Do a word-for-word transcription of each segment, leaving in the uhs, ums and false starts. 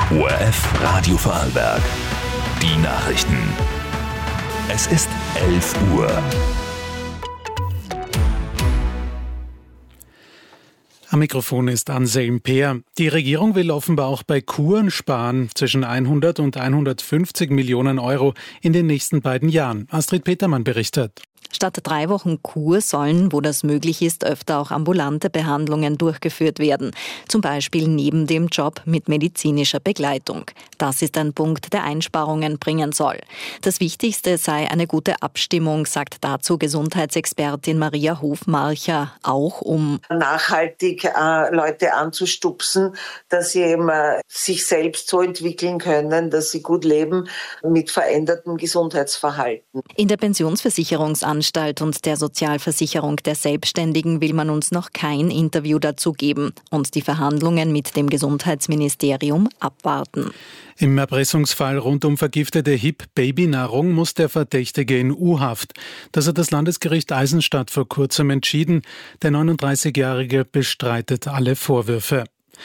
O R F Radio Vorarlberg. Die Nachrichten. Es ist elf Uhr. Am Mikrofon ist Anselm Peer. Die Regierung will offenbar auch bei Kuren sparen, zwischen hundert und hundertfünfzig Millionen Euro in den nächsten beiden Jahren. Astrid Petermann berichtet. Statt drei Wochen Kur sollen, wo das möglich ist, öfter auch ambulante Behandlungen durchgeführt werden. Zum Beispiel neben dem Job mit medizinischer Begleitung. Das ist ein Punkt, der Einsparungen bringen soll. Das Wichtigste sei eine gute Abstimmung, sagt dazu Gesundheitsexpertin Maria Hofmarcher, auch um nachhaltig äh, Leute anzustupsen, dass sie eben, äh, sich selbst so entwickeln können, dass sie gut leben mit verändertem Gesundheitsverhalten. In der Pensionsversicherungsanstalt und der Sozialversicherung der Selbstständigen will man uns noch kein Interview dazu geben und die Verhandlungen mit dem Gesundheitsministerium abwarten. Im Erpressungsfall rund um vergiftete H I P-Babynahrung muss der Verdächtige in U-Haft. Das hat das Landesgericht Eisenstadt vor kurzem entschieden. Der neununddreißigjährige bestreitet alle Vorwürfe.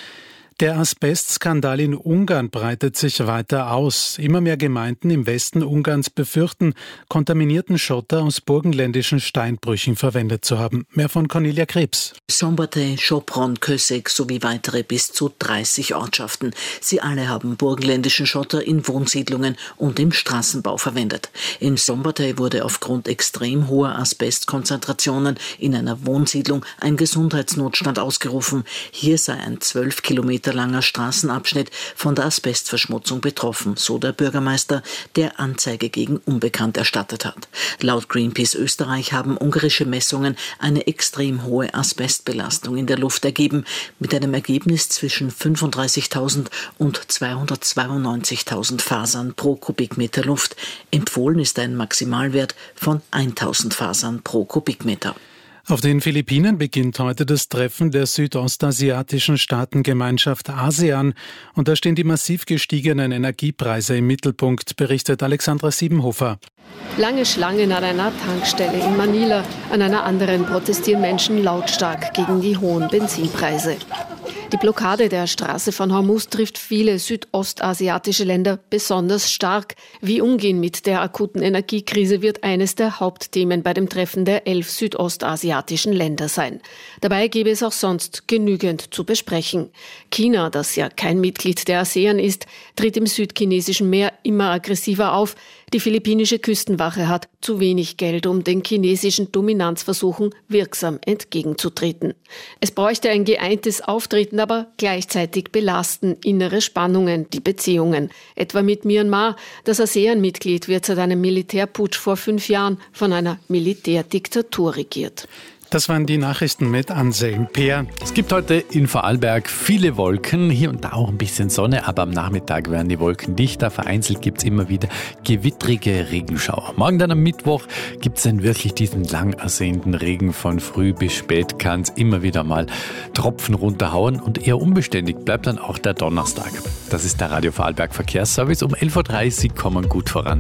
Der Asbestskandal in Ungarn breitet sich weiter aus. Immer mehr Gemeinden im Westen Ungarns befürchten, kontaminierten Schotter aus burgenländischen Steinbrüchen verwendet zu haben. Mehr von Cornelia Krebs. Szombathely, Sopron, Kössek sowie weitere bis zu dreißig Ortschaften. Sie alle haben burgenländischen Schotter in Wohnsiedlungen und im Straßenbau verwendet. In Szombathely wurde aufgrund extrem hoher Asbestkonzentrationen in einer Wohnsiedlung ein Gesundheitsnotstand ausgerufen. Hier sei ein zwölf Kilometer langer Straßenabschnitt von der Asbestverschmutzung betroffen, so der Bürgermeister, der Anzeige gegen Unbekannt erstattet hat. Laut Greenpeace Österreich haben ungarische Messungen eine extrem hohe Asbestbelastung in der Luft ergeben, mit einem Ergebnis zwischen fünfunddreißigtausend und zweihundertzweiundneunzigtausend Fasern pro Kubikmeter Luft. Empfohlen ist ein Maximalwert von tausend Fasern pro Kubikmeter. Auf den Philippinen beginnt heute das Treffen der südostasiatischen Staatengemeinschaft ASEAN und da stehen die massiv gestiegenen Energiepreise im Mittelpunkt, berichtet Alexandra Siebenhofer. Lange Schlangen an einer Tankstelle in Manila, an einer anderen protestieren Menschen lautstark gegen die hohen Benzinpreise. Die Blockade der Straße von Hormuz trifft viele südostasiatische Länder besonders stark. Wie umgehen mit der akuten Energiekrise wird eines der Hauptthemen bei dem Treffen der elf südostasiatischen Länder sein. Dabei gäbe es auch sonst genügend zu besprechen. China, das ja kein Mitglied der ASEAN ist, tritt im südchinesischen Meer immer aggressiver auf. Die philippinische Küstenwache hat zu wenig Geld, um den chinesischen Dominanzversuchen wirksam entgegenzutreten. Es bräuchte ein geeintes Auftreten, aber gleichzeitig belasten innere Spannungen die Beziehungen. Etwa mit Myanmar. Das ASEAN-Mitglied wird seit einem Militärputsch vor fünf Jahren von einer Militärdiktatur regiert. Das waren die Nachrichten mit Anselm Peer. Es gibt heute in Vorarlberg viele Wolken, hier und da auch ein bisschen Sonne, aber am Nachmittag werden die Wolken dichter. Vereinzelt gibt es immer wieder gewittrige Regenschauer. Morgen dann am Mittwoch gibt es dann wirklich diesen lang ersehnten Regen. Von früh bis spät kann es immer wieder mal Tropfen runterhauen und eher unbeständig bleibt dann auch der Donnerstag. Das ist der Radio Vorarlberg Verkehrsservice. Um elf Uhr dreißig kommen gut voran.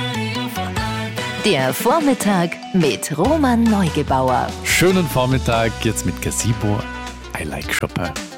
Der Vormittag mit Roman Neugebauer. Schönen Vormittag jetzt mit Gazebo. I like Chopin.